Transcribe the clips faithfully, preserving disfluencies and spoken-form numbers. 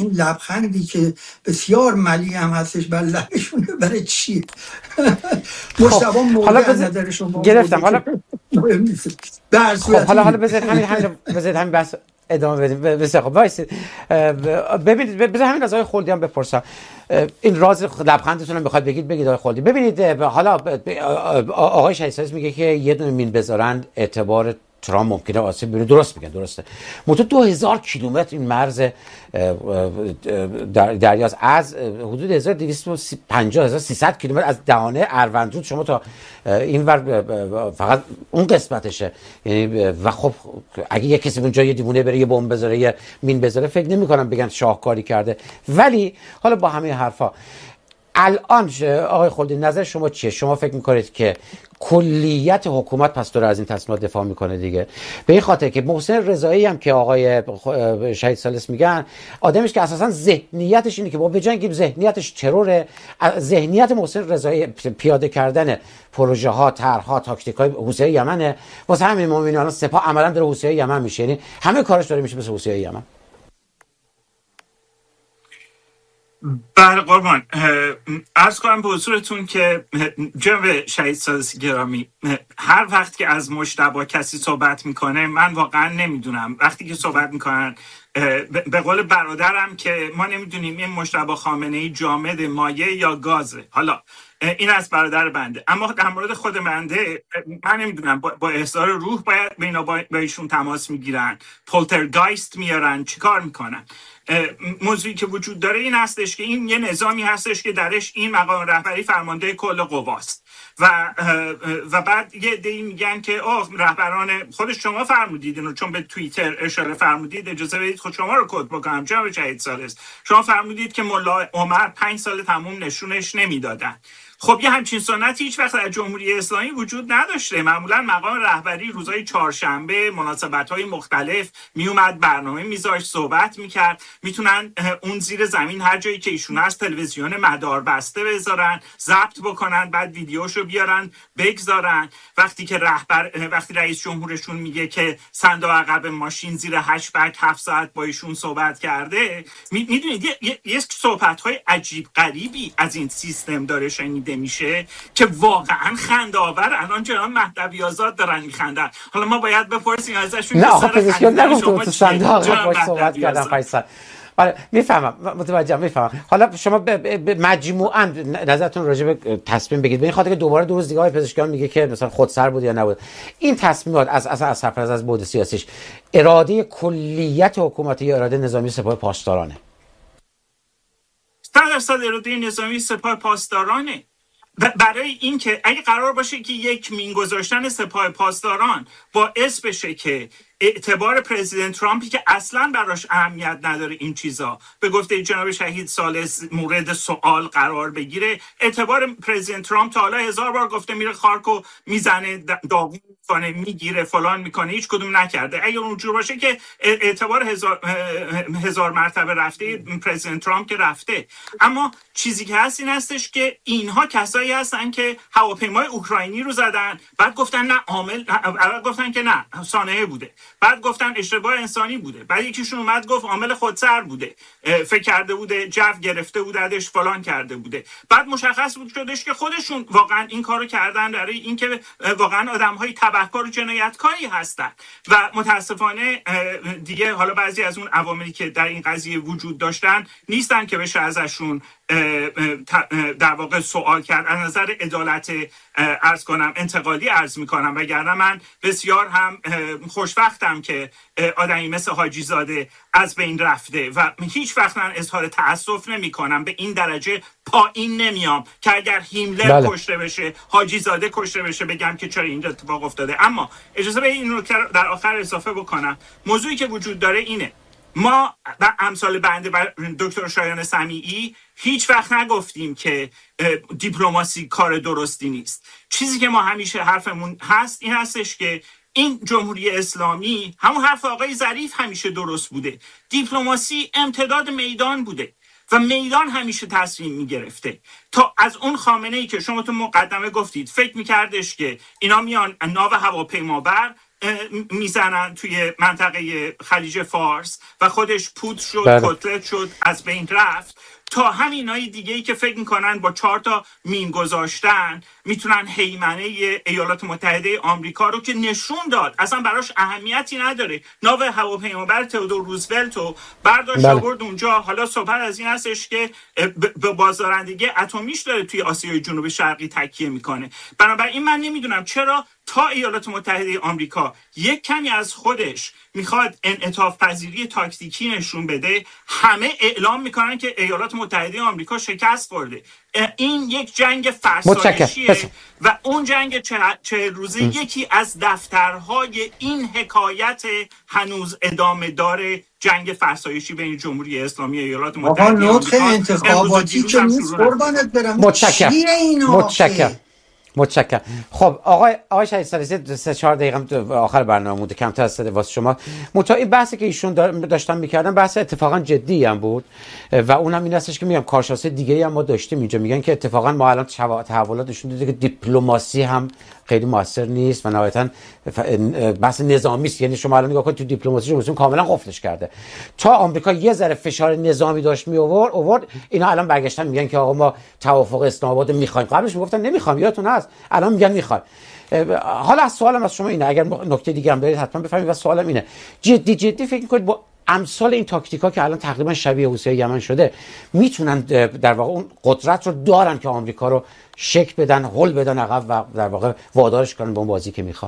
این لبخندی که بسیار ملی هم هستش بر لبشونه برای چیه؟ مشتبه موضع نظر شما گرفتم. حالا مهم نیست. در خب حالا حالا صورت بذارید همین همین بذارید همین بحث ادامه بدیم. بسیار خب وایسید ببینید، بذار همین از آقای خلدی هم بپرسم. این راز لبخندتون هم بخواد بگید بگید آقای خلدی. ببینید حالا آقای شهیدسالس میگه که یه دونه مین بذارن اعتبار ترامپ ممکنه آسیب ببینه. درست میگن، درسته. متو دو هزار کیلومتر این مرز دریاست، از حدود هزار و دویست و پنجاه هزار و سیصد کیلومتر از دهانه اروندرود شما تا این ور فقط اون قسمتشه. یعنی و خب اگه یه کسی اونجا یه دیوونه بره یه بمب بذاره یه مین بذاره فکر نمی‌کنم بگن شاهکاری کرده. ولی حالا با همه حرفا الان آقای خلدی نظر شما چیه؟ شما فکر میکنید که کلیت حکومت پس داره از این تصمیمات دفاع میکنه دیگه؟ به این خاطر که محسن رضایی هم که آقای شهیدسالس میگن آدمش که اساسا ذهنیتش اینه که با بجنگیم، ذهنیتش تروره. ذهنیت محسن رضایی پیاده کردن پروژه ها، طرح‌ها، تاکتیک‌های حوثی یمنه. واسه همین ما میبینیم الان سپاه عملاً داره حوثی یمن میشه، یعنی همه کارش داره میشه مثل حوثی یمن. بله قربان، عرض کنم به حضورتون که جناب شهیدسالس گرامی، هر وقت که از مجتبی کسی صحبت میکنه من واقعا نمیدونم. وقتی که صحبت میکنن به قول برادرم که ما نمیدونیم این مجتبی خامنه‌ای جامد مایع یا گازه. حالا این از برادر بنده، اما در مورد خود بنده من نمیدونم با احضار روح باید به اینا با ایشون تماس میگیرن، پولترگایست میارن، چیکار میکنن؟ موضوعی که وجود داره این هستش که این یه نظامی هستش که درش این مقام رهبری فرمانده کل قواست و و بعد یه عده‌ای میگن که آه رهبران خودش شما فرمودید اینو، چون به توییتر اشاره فرمودید، اجازه بدید خود شما رو کد بکنم. جناب شهیدسالس شما فرمودید که ملا عمر پنج سال تموم نشونش نمیدادن. خب یه همچین سنتی هیچ وقت در جمهوری اسلامی وجود نداشته. معمولا مقام رهبری روزهای چهارشنبه مناسبت‌های مختلف میومد، برنامه میذاشت، صحبت میکرد. میتونن اون زیر زمین هر جایی که ایشون از تلویزیون مدار بسته بذارن، ضبط بکنن، بعد ویدیوشو بیارن بگذارن. وقتی که رهبر وقتی رئیس جمهورشون میگه که صندوق عقب ماشین زیر هشبک هفت ساعت با ایشون صحبت کرده، میدونید یه, یه،, یه صحبت‌های عجیب غریبی از این سیستم داره شنیده میشه که واقعا خنده آور. الان جناب مهدوی آزاد دارن میخندن. حالا ما باید بپرسیم ازشون نه آخه پزشکیان نگفتم تو صندوق باش صحبت کردم فیصل. آره میفهمم، متوجهم، میفهمم. حالا شما مجموعاً نظرتون راجع به تصمیم بگید. به این خاطر که دوباره دو روز دیگه های پزشکیان میگه که مثلا خودسر بود یا نبود. این تصمیمات از اصلا از سرپرست از بعد سیاسیش اراده کلیت حکومت یا اراده نظامی سپاه پاسدارانه؟ صد درصد اراده نظامی سپاه پاسدارانه. برای اینکه اگه قرار باشه که یک مین گذاشتن سپاه پاسداران باعث بشه که اعتبار پرزیدنت ترامپی که اصلا براش اهمیت نداره این چیزا به گفته جناب شهیدسالس مورد سوال قرار بگیره، اعتبار پرزیدنت ترامپ تا حالا هزار بار گفته میره خارکو میزنه، داغون میکنه، میگیره، فلان میکنه، هیچ کدوم نکرده. اگه اونجور باشه که اعتبار هزار, هزار مرتبه رفته پرزیدنت ترامپ که رفته. اما چیزی که هست این هستش که اینها کسایی هستن که هواپیمای اوکراینی رو زدن، بعد گفتن نه عامل، بعد گفتن که نه صانعه بوده، بعد گفتن اشتباه انسانی بوده، بعد یکیشون اومد گفت عامل خودسر بوده، فکر کرده بوده جو گرفته بوده ازش فلان کرده بوده. بعد مشخص بود شدش که خودشون واقعا این کارو کردن برای اینکه واقعا آدم‌های تبهکار و جنایتکاری هستن و متاسفانه دیگه حالا بعضی از اون عواملی که در این قضیه وجود داشتن نیستن که بشه ازشون در واقع سوال کرد. از نظر عدالت عرض کنم انتقادی عرض میکنم، وگرنه من بسیار هم خوشبختم که آدمی مثل حاجی زاده از بین رفته و هیچ وقت من اظهار تأسف نمی کنم، به این درجه پایین نمیام که اگر هیملر بله. کشته بشه، حاجی زاده کشته بشه بگم که چرا اینجا اتفاق افتاده. اما اجازه بدید این رو در آخر اضافه بکنم. موضوعی که وجود داره اینه، ما و امثال بنده و دکتر شایان سمیعی هیچ وقت نگفتیم که دیپلماسی کار درستی نیست. چیزی که ما همیشه حرفمون هست این هستش که این جمهوری اسلامی، همون حرف آقای ظریف همیشه درست بوده، دیپلماسی امتداد میدان بوده و میدان همیشه تصمیم میگرفته. تا از اون خامنه‌ای که شما تو مقدمه گفتید فکر میکردش که اینا میان ناو هواپیمابر میزنن توی منطقه خلیج فارس و خودش پودر شد، بله. کتلت شد، از بین رفت، تا همینای دیگه ای که فکر میکنن با چهار تا مین گذاشتن میتونن هیمنه ایالات متحده آمریکا رو که نشون داد اصلا براش اهمیتی نداره، ناو هواپیمابر تئودور روزولت رو برداشت آورد اونجا. حالا صحبت از این هستش که به بازدارندگی اتمیش داره توی آسیای جنوب شرقی تکیه میکنه. بنابراین من نمیدونم چرا تا ایالات متحده آمریکا یک کمی از خودش میخواد انعطاف پذیری تاکتیکی نشون بده، همه اعلام میکنن که ایالات متحده آمریکا شکست خورده. این یک جنگ فرسایشیه و اون جنگ چهل روزه ام. یکی از دفترهای این حکایت هنوز ادامه داره، جنگ فرسایشی بین جمهوری اسلامی ایالات متحده آمریکا. انتخاباتی که نیست قربانت برم. متشکرم. چیه اینا؟ متشکرم. متشکرم. خب آقای آقای شهید سلیسی سه چهار دقیقه آخر برنامه بوده، کمتر از سه واسه شما. متأ این بحثی که ایشون داشتن میکردن بحث اتفاقا جدی هم بود و اونم این هستش که میگم کارشناس دیگه‌ای هم ما داشتیم اینجا، میگن که اتفاقا ما الان تحولات نشون داده که دیپلماسی هم خیلی موثر نیست و نهایتاً بحث نظامی است. یعنی شما الان نگاه کنید تو دیپلماسی جمهوری اسلامی کاملا قفلش کرده. تا آمریکا یه ذره فشار نظامی داشت می آورد آورد اینا الان برگشتن میگن که آقا ما توافق اسلام آباد میخوایم. قبلش میگفتن نمیخوام، یادتون هست، الان میگن میخوایم. حالا از سوالم از شما اینه، اگر نکته دیگه هم دارید حتما بفرمایید. و سوالم اینه، جدی جدی فکر می‌کنید با امثال این تاکتیکا که الان تقریبا شبیه حوثی‌های یمن شده میتونن در واقع اون قدرت رو دارن که آمریکا رو شک بدن، هول بدن عقب و در واقع وادارش کنن به اون بازی که میخواد؟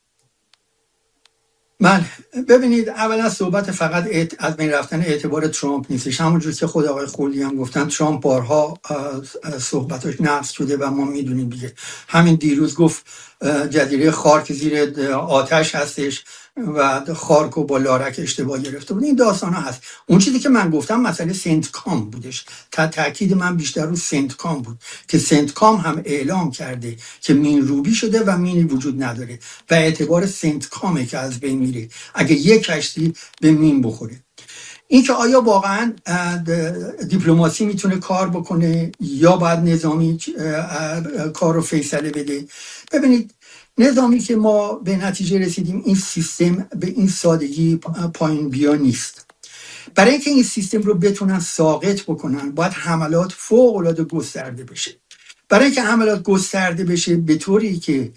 من ببینید، اولا صحبت فقط از بین رفتن اعتبار ترامپ نیستش. همونجور که خود آقای خولدی هم گفتن، ترامپ بارها صحبتاش نقض شده و ما میدونیم دیگه. همین دیروز گفت جزیره خارک زیر آتش هستش و خارک و با لارک اشتباه گرفته بود. این داستان ها هست. اون چیزی که من گفتم مسئله سنت کام بودش. تا تاکید من بیشتر رو سنت کام بود که سنت کام هم اعلام کرده که مین روبی شده و مینی وجود نداره و اعتبار سنت کامه که از بین میره اگه یک کشتی به مین بخوره. این که آیا واقعا دیپلماسی میتونه کار بکنه یا باید نظامی کار رو فیصله بده؟ ببینید، نظامی که ما به نتیجه رسیدیم این سیستم به این سادگی پایین بیا نیست. برای اینکه این سیستم رو بتونن ساقط بکنن باید حملات فوق العاده گسترده بشه. برای اینکه حملات گسترده بشه به طوری که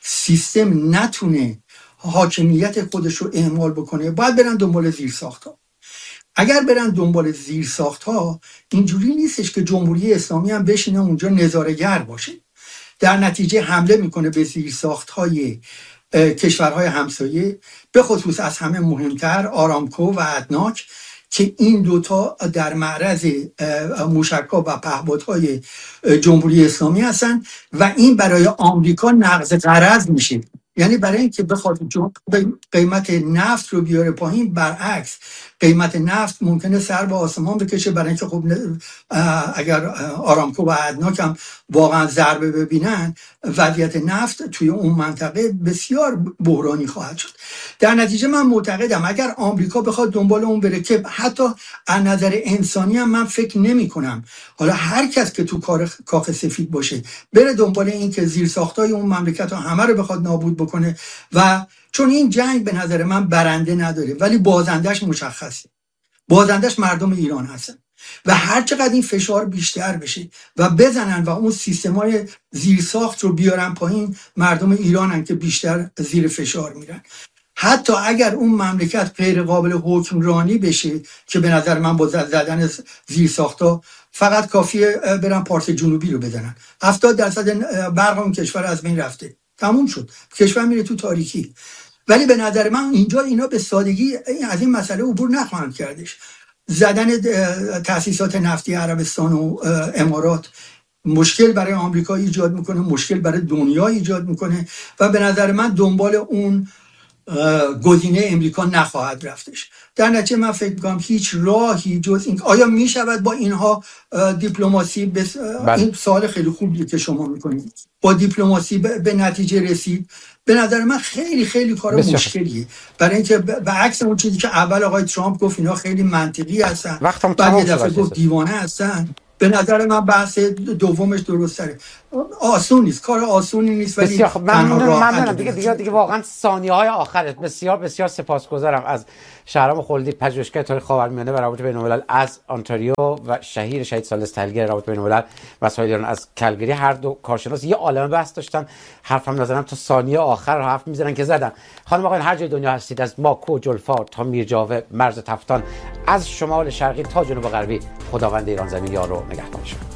سیستم نتونه حاکمیت خودش رو اعمال بکنه، باید برن دنبال زیرساخت‌ها. اگر برن دنبال زیرساخت‌ها، اینجوری نیستش که جمهوری اسلامی هم بشینه اونجا نظاره‌گر باشه. در نتیجه حمله میکنه به زیرساخت‌های کشورهای همسایه، به خصوص از همه مهمتر آرامکو و ادناک که این دوتا در معرض موشک‌ها و پهپادهای جمهوری اسلامی هستن و این برای آمریکا نقض غرض میشه. یعنی برای اینکه بخواد قیمت نفت رو بیاره پایین، برعکس قیمت نفت ممکنه سر به آسمان بکشه. برای اینکه خب اگر آرامکو و ادناک هم واقعا ضربه ببینن، وضعیت نفت توی اون منطقه بسیار بحرانی خواهد شد. در نتیجه من معتقدم اگر آمریکا بخواد دنبال اون بره، که حتی از نظر انسانی هم من فکر نمی کنم حالا هر کس که تو کار کاخ سفید باشه بره دنبال این که زیرساختای اون مملکت ها همه رو بخواد نابود بکنه، و چون این جنگ به نظر من برنده نداره ولی بازندش مشخصه. بازندش مردم ایران هستن و هر چقدر این فشار بیشتر بشه و بزنن و اون سیستمای زیرساخت رو بیارن پایین، مردم ایرانن که بیشتر زیر فشار میرن. حتی اگر اون مملکت غیر قابل حکمرانی بشه، که به نظر من با زدن زیرساخت‌ها فقط کافیه برن پارس جنوبی رو بزنن، هفتاد درصد برق اون کشور از بین رفته، تموم شد، کشور میره تو تاریکی. ولی به نظر من اینجا اینا به سادگی از این مسئله عبور نخواهند کردش. زدن تأسیسات نفتی عربستان و امارات مشکل برای آمریکا ایجاد میکنه، مشکل برای دنیا ایجاد میکنه و به نظر من دنبال اون گزینه امریکا نخواهد رفتش. در نتیجه من فکر میکنم هیچ راهی جز این، آیا میشود با اینها دیپلماسی بس... این سوال خیلی خوبیه که شما میکنید، با دیپلماسی به, به نتیجه رسید؟ به نظر من خیلی خیلی کار مشکلیه، برای اینکه به عکس اون چیزی که اول آقای ترامپ گفت اینا خیلی منطقی هستن، بعد یه دفعه گفت دیوانه هستن. به نظر من بحث دومش درست تره. آسون نیست، کار آسونی نیست، ولی بسیار خب. تنها ممنونم راه ممنونم حل دیگه به دیگه نظر دیگه واقعا ثانیه های آخرت. بسیار بسیار سپاسگزارم از شهرام خلدی، پژوهشگر تاریخ خاورمیانه و روابط بین‌الملل از آنتاریو و شهیر شهید سالس تلگر روابط بین‌الملل و مسائل ایران از کلگری. هر دو کارشناس یه عالمه بحث داشتن، حرفم نزدم تا ثانیه آخر حرف میزنن که زدن. خانم آقایان هر جای دنیا هستید، از باکو جلفا تا میرجاوه مرز تفتان، از شمال شرقی تا جنوب غربی، خداوند ایران زمین یار و نگهدار شما.